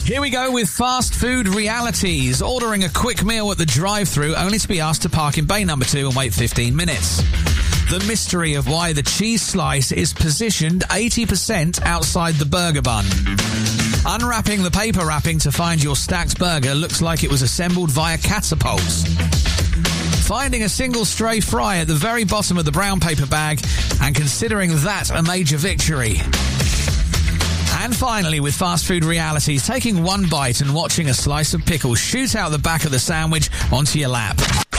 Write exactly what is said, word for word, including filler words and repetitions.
Here we go with fast food realities. Ordering a quick meal at the drive-thru only to be asked to park in bay number two and wait fifteen minutes. The mystery of why the cheese slice is positioned eighty percent outside the burger bun. Unwrapping the paper wrapping to find your stacked burger looks like it was assembled via catapults. Finding a single stray fry at the very bottom of the brown paper bag and considering that a major victory. And finally, with fast food realities, taking one bite and watching a slice of pickle shoot out the back of the sandwich onto your lap.